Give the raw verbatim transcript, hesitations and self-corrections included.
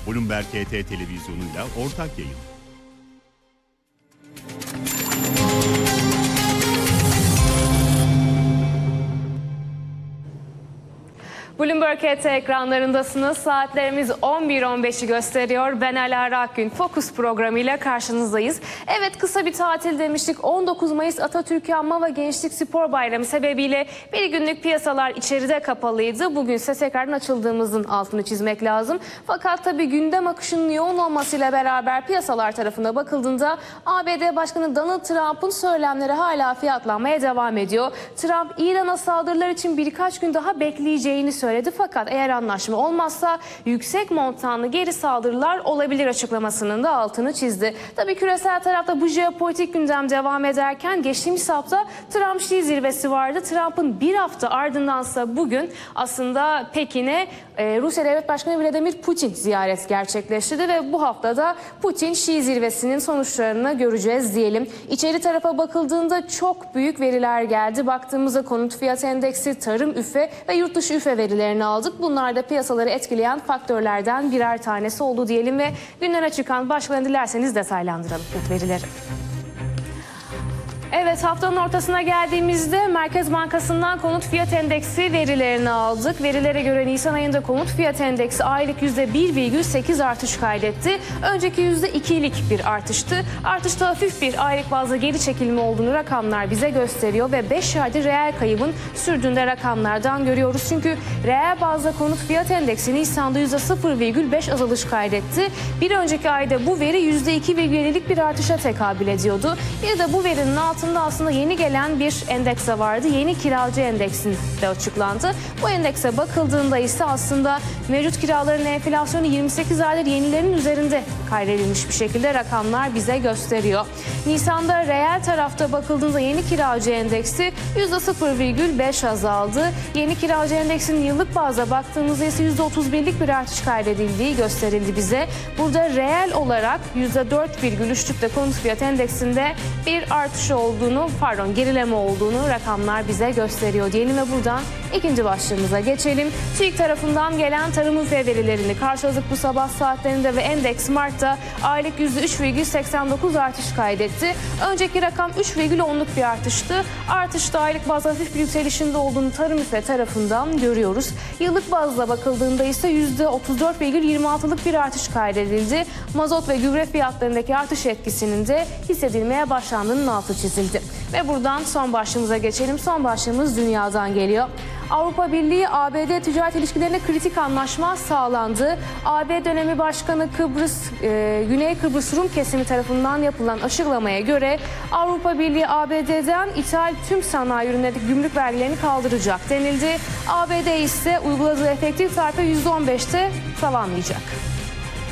Bloomberg H T televizyonuyla ortak yayın. Bloomberg H T ekranlarındasınız. Saatlerimiz on bir on beşi gösteriyor. Ben Alara Akgün. Fokus programıyla karşınızdayız. Evet, kısa bir tatil demiştik. on dokuz Mayıs Atatürk Anma ve Gençlik Spor Bayramı sebebiyle bir günlük piyasalar içeride kapalıydı. Bugün ise tekrardan açıldığımızın altını çizmek lazım. Fakat tabii gündem akışının yoğun olmasıyla beraber piyasalar tarafına bakıldığında A B D Başkanı Donald Trump'ın söylemleri hala fiyatlanmaya devam ediyor. Trump, İran'a saldırılar için birkaç gün daha bekleyeceğini söyledi. söyledi. Fakat eğer anlaşma olmazsa yüksek montanlı geri saldırılar olabilir açıklamasının da altını çizdi. Tabii küresel tarafta bu jeopolitik gündem devam ederken geçtiğimiz hafta Trump-Xi zirvesi vardı. Trump'ın bir hafta ardındansa bugün aslında Pekin'e e, Rusya Devlet Başkanı Vladimir Putin ziyaret gerçekleştirdi ve bu haftada Putin-Xi zirvesinin sonuçlarını göreceğiz diyelim. İçeri tarafa bakıldığında çok büyük veriler geldi. Baktığımızda konut fiyat endeksi, tarım üfe ve yurt dışı üfe verileri verilerini aldık. Bunlar da piyasaları etkileyen faktörlerden birer tanesi oldu diyelim ve gündeme çıkan başlıklarını dilerseniz detaylandıralım bu verileri. Evet, haftanın ortasına geldiğimizde Merkez Bankası'ndan konut fiyat endeksi verilerini aldık. Verilere göre Nisan ayında konut fiyat endeksi aylık yüzde bir virgül sekiz artış kaydetti. Önceki yüzde ikilik bir artıştı. Artışta hafif bir aylık bazda geri çekilme olduğunu rakamlar bize gösteriyor ve beş aydır reel kaybın sürdüğünde rakamlardan görüyoruz. Çünkü reel bazda konut fiyat endeksi Nisan'da yüzde sıfır virgül beş azalış kaydetti. Bir önceki ayda bu veri yüzde iki virgül ellilik bir artışa tekabül ediyordu. Bir de bu verinin altında aslında yeni gelen bir endeks de vardı. Yeni kiracı endeksinde açıklandı. Bu endekse bakıldığında ise aslında mevcut kiraların enflasyonu yirmi sekiz aydır yenilerin üzerinde kaydedilmiş bir şekilde rakamlar bize gösteriyor. Nisan'da reel tarafta bakıldığında yeni kiracı endeksi yüzde sıfır virgül beş azaldı. Yeni kiracı endeksinin yıllık bazda baktığımızda ise yüzde otuz birlik bir artış kaydedildiği gösterildi bize. Burada reel olarak yüzde dört virgül üçlükte konut fiyat endeksinde bir artış olduğunu, pardon gerileme olduğunu rakamlar bize gösteriyor diyelim ve buradan ikinci başlığımıza geçelim. TÜİK tarafından gelen tarım üfe verilerini karşıladık bu sabah saatlerinde ve endeks Mart'ta aylık yüzde üç virgül seksen dokuz artış kaydetti. Önceki rakam üç virgül onluk bir artıştı. Artışta aylık bazda hafif bir yükselişinde olduğunu tarım üfe tarafından görüyoruz. Yıllık bazda bakıldığında ise yüzde otuz dört virgül yirmi altılık bir artış kaydedildi. Mazot ve gübre fiyatlarındaki artış etkisinin de hissedilmeye başlandığının altı çizildi. Ve buradan son başlığımıza geçelim. Son başlığımız dünyadan geliyor. Avrupa Birliği A B D ticaret ilişkilerine kritik anlaşma sağlandı. A B dönemi Başkanı Kıbrıs, e, Güney Kıbrıs Rum kesimi tarafından yapılan açıklamaya göre Avrupa Birliği A B D'den ithal tüm sanayi ürünlerindeki gümrük vergilerini kaldıracak denildi. A B D ise uyguladığı efektif tarife yüzde on beşte tamamlayacak.